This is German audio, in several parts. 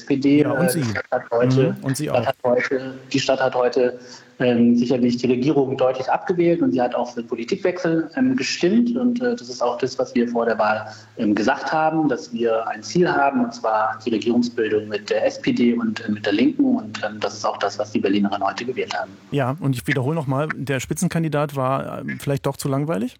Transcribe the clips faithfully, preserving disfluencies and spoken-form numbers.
S P D. Ja, und äh, Sie. Die Stadt hat heute, Mhm. Und Sie Stadt auch. hat heute, die Stadt hat heute ähm, sicherlich die Regierung deutlich abgewählt und sie hat auch für Politikwechsel ähm, gestimmt. Und äh, das ist auch das, was wir vor der Wahl ähm, gesagt haben, dass wir ein Ziel haben, und zwar die Regierungsbildung mit der S P D und äh, mit der Linken. Und ähm, das ist auch das, was die Berlinerinnen heute gewählt haben. Ja, und ich wiederhole nochmal, der Spitzenkandidat war äh, vielleicht doch zu langweilig?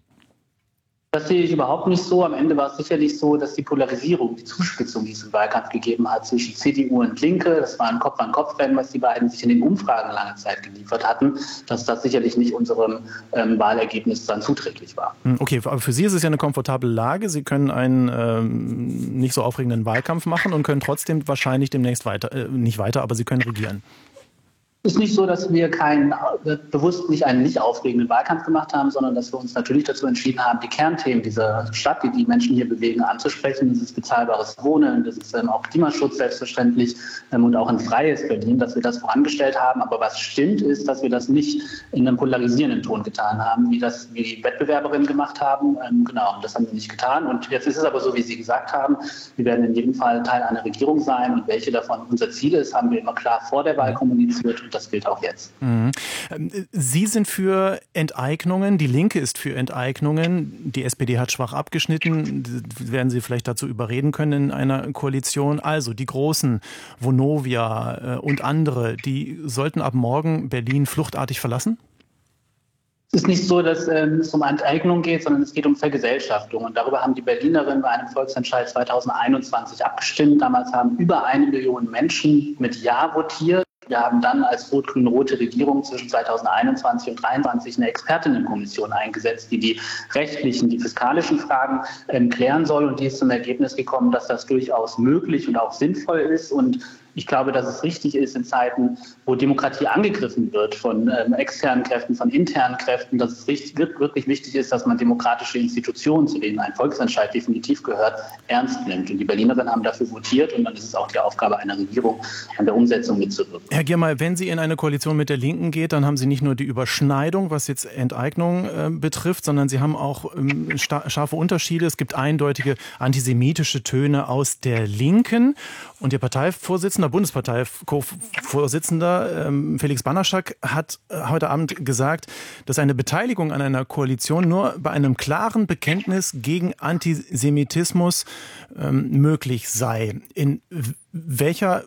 Das sehe ich überhaupt nicht so. Am Ende war es sicherlich so, dass die Polarisierung, die Zuspitzung, die es im Wahlkampf gegeben hat zwischen C D U und Linke, das war ein Kopf-an-Kopf-Rennen, was die beiden sich in den Umfragen lange Zeit geliefert hatten, dass das sicherlich nicht unserem ähm, Wahlergebnis dann zuträglich war. Okay, aber für Sie ist es ja eine komfortable Lage. Sie können einen ähm, nicht so aufregenden Wahlkampf machen und können trotzdem wahrscheinlich demnächst weiter, äh, nicht weiter, aber Sie können regieren. Es ist nicht so, dass wir keinen, bewusst nicht einen nicht aufregenden Wahlkampf gemacht haben, sondern dass wir uns natürlich dazu entschieden haben, die Kernthemen dieser Stadt, die die Menschen hier bewegen, anzusprechen. Das ist bezahlbares Wohnen, das ist ähm, auch Klimaschutz selbstverständlich ähm, und auch ein freies Berlin, dass wir das vorangestellt haben. Aber was stimmt, ist, dass wir das nicht in einem polarisierenden Ton getan haben, wie das wie die Wettbewerberinnen gemacht haben. Ähm, genau, das haben wir nicht getan. Und jetzt ist es aber so, wie Sie gesagt haben, wir werden in jedem Fall Teil einer Regierung sein. Und welche davon unser Ziel ist, haben wir immer klar vor der Wahl kommuniziert. Und das gilt auch jetzt. Mhm. Sie sind für Enteignungen, die Linke ist für Enteignungen, die S P D hat schwach abgeschnitten, werden Sie vielleicht dazu überreden können in einer Koalition. Also die Großen, Vonovia und andere, die sollten ab morgen Berlin fluchtartig verlassen? Es ist nicht so, dass ähm, es um Enteignung geht, sondern es geht um Vergesellschaftung. Und darüber haben die Berlinerinnen bei einem Volksentscheid zweitausendeinundzwanzig abgestimmt. Damals haben über eine Million Menschen mit Ja votiert. Wir haben dann als rot-grün-rote Regierung zwischen zweitausendeinundzwanzig und zweitausenddreiundzwanzig eine Expertinnenkommission eingesetzt, die die rechtlichen, die fiskalischen Fragen ähm, klären soll. Und die ist zum Ergebnis gekommen, dass das durchaus möglich und auch sinnvoll ist. Und ich glaube, dass es richtig ist in Zeiten, wo Demokratie angegriffen wird von ähm, externen Kräften, von internen Kräften, dass es richtig, wirklich wichtig ist, dass man demokratische Institutionen, zu denen ein Volksentscheid definitiv gehört, ernst nimmt. Und die Berlinerinnen haben dafür votiert und dann ist es auch die Aufgabe einer Regierung, an der Umsetzung mitzuwirken. Herr Girmay, wenn Sie in eine Koalition mit der Linken geht, dann haben Sie nicht nur die Überschneidung, was jetzt Enteignung äh, betrifft, sondern Sie haben auch ähm, scharfe Unterschiede. Es gibt eindeutige antisemitische Töne aus der Linken. Und Ihr Parteivorsitzender, Bundesparteivorsitzender ähm, Felix Banaschak hat äh, heute Abend gesagt, dass eine Beteiligung an einer Koalition nur bei einem klaren Bekenntnis gegen Antisemitismus ähm, möglich sei. In welcher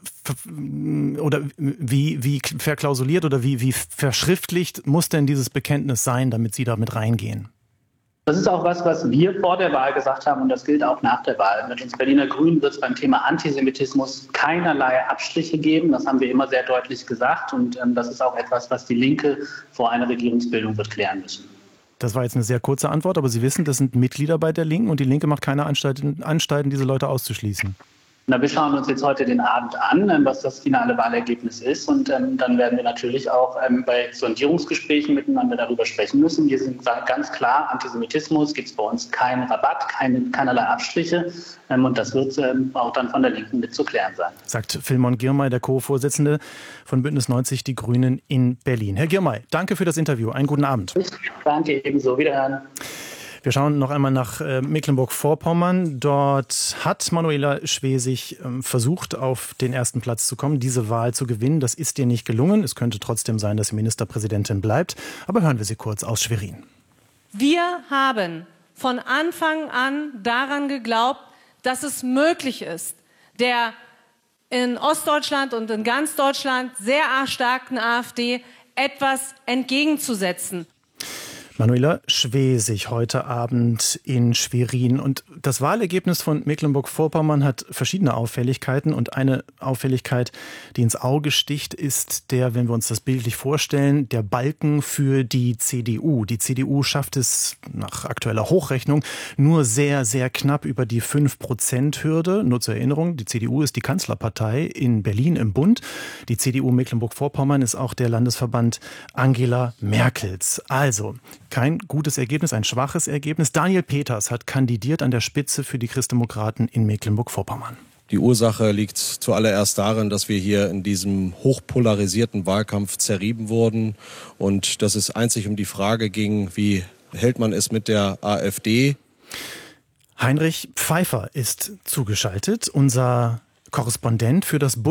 oder wie, wie verklausuliert oder wie, wie verschriftlicht muss denn dieses Bekenntnis sein, damit Sie da mit reingehen? Das ist auch was, was wir vor der Wahl gesagt haben und das gilt auch nach der Wahl. Mit uns Berliner Grünen wird es beim Thema Antisemitismus keinerlei Abstriche geben. Das haben wir immer sehr deutlich gesagt und ähm, das ist auch etwas, was die Linke vor einer Regierungsbildung wird klären müssen. Das war jetzt eine sehr kurze Antwort, aber Sie wissen, das sind Mitglieder bei der Linken und die Linke macht keine Anstalten, Anstalten diese Leute auszuschließen. Na, wir schauen uns jetzt heute den Abend an, was das finale Wahlergebnis ist. Und ähm, dann werden wir natürlich auch ähm, bei Sondierungsgesprächen miteinander darüber sprechen müssen. Wir sind ganz klar, Antisemitismus gibt es bei uns keinen Rabatt, keine, keinerlei Abstriche. Ähm, und das wird ähm, auch dann von der Linken mit zu klären sein. Sagt Vilmon Girmay, der Co-Vorsitzende von Bündnis neunzig Die Grünen in Berlin. Herr Girmay, danke für das Interview. Einen guten Abend. Ich danke ebenso. Wiederhören. Wir schauen noch einmal nach äh, Mecklenburg-Vorpommern. Dort hat Manuela Schwesig äh, versucht, auf den ersten Platz zu kommen, diese Wahl zu gewinnen. Das ist ihr nicht gelungen. Es könnte trotzdem sein, dass sie Ministerpräsidentin bleibt. Aber hören wir sie kurz aus Schwerin. Wir haben von Anfang an daran geglaubt, dass es möglich ist, der in Ostdeutschland und in ganz Deutschland sehr erstarkten AfD etwas entgegenzusetzen. Manuela Schwesig heute Abend in Schwerin. Und das Wahlergebnis von Mecklenburg-Vorpommern hat verschiedene Auffälligkeiten. Und eine Auffälligkeit, die ins Auge sticht, ist der, wenn wir uns das bildlich vorstellen, der Balken für die C D U. Die C D U schafft es nach aktueller Hochrechnung nur sehr, sehr knapp über die fünf Prozent Hürde. Nur zur Erinnerung, die C D U ist die Kanzlerpartei in Berlin im Bund. Die C D U Mecklenburg-Vorpommern ist auch der Landesverband Angela Merkels. Also kein gutes Ergebnis, ein schwaches Ergebnis. Daniel Peters hat kandidiert an der Spitze für die Christdemokraten in Mecklenburg-Vorpommern. Die Ursache liegt zuallererst darin, dass wir hier in diesem hochpolarisierten Wahlkampf zerrieben wurden und dass es einzig um die Frage ging, wie hält man es mit der AfD. Heinrich Pfeiffer ist zugeschaltet, unser Korrespondent für das Bund